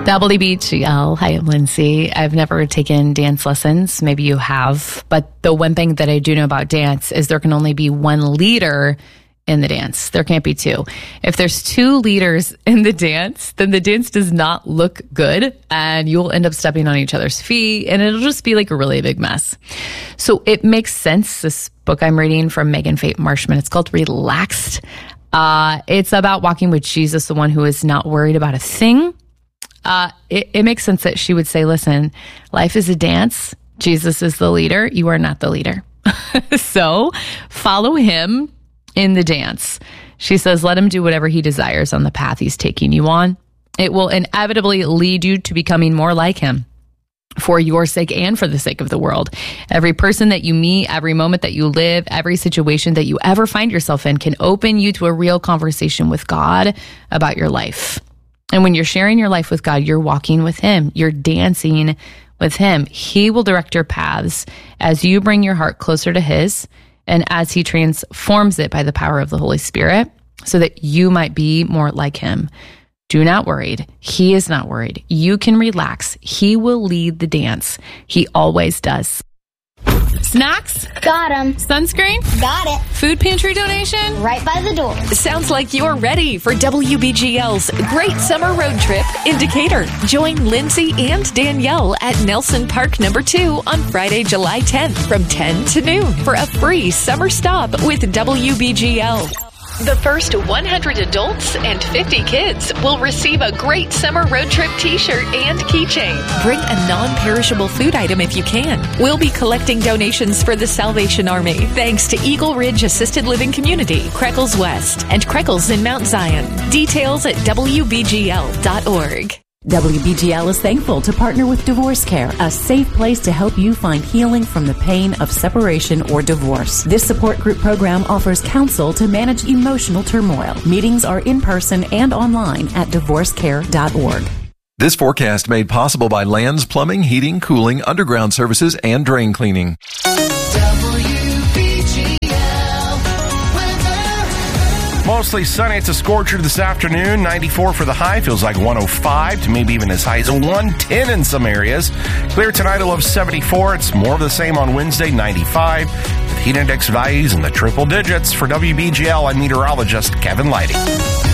WBGL. Hi, I'm Lindsay. I've never taken dance lessons. Maybe you have. But the one thing that I do know about dance is there can only be one leader in the dance. There can't be two. If there's two leaders in the dance, then the dance does not look good and you'll end up stepping on each other's feet and it'll just be like a really big mess. So it makes sense. This book I'm reading from Megan Fate Marshman, it's called Relaxed. It's about walking with Jesus, the one who is not worried about a thing. It makes sense that she would say, listen, life is a dance. Jesus is the leader. You are not the leader. So follow him in the dance. She says, let him do whatever he desires on the path he's taking you on. It will inevitably lead you to becoming more like him for your sake and for the sake of the world. Every person that you meet, every moment that you live, every situation that you ever find yourself in can open you to a real conversation with God about your life. And when you're sharing your life with God, you're walking with him. You're dancing with him. He will direct your paths as you bring your heart closer to his and as he transforms it by the power of the Holy Spirit so that you might be more like him. Do not worry. He is not worried. You can relax. He will lead the dance. He always does. Snacks? Got 'em. Sunscreen? Got it. Food pantry donation? Right by the door. Sounds like you're ready for WBGL's Great Summer Road Trip in Decatur. Join Lindsay and Danielle at Nelson Park No. 2 on Friday, July 10th from 10 to noon for a free summer stop with WBGL. The first 100 adults and 50 kids will receive a Great Summer Road Trip t-shirt and keychain. Bring a non-perishable food item if you can. We'll be collecting donations for the Salvation Army, thanks to Eagle Ridge Assisted Living Community, Creckles West, and Creckles in Mount Zion. Details at WBGL.org. WBGL is thankful to partner with Divorce Care, a safe place to help you find healing from the pain of separation or divorce. This support group program offers counsel to manage emotional turmoil. Meetings are in person and online at divorcecare.org. This forecast made possible by Lands Plumbing, Heating, Cooling, Underground Services, and Drain Cleaning. Mostly sunny. It's a scorcher this afternoon. 94 for the high. Feels like 105 to maybe even as high as 110 in some areas. Clear tonight, a low of 74. It's more of the same on Wednesday, 95. With heat index values in the triple digits. For WBGL, I'm meteorologist Kevin Lighty.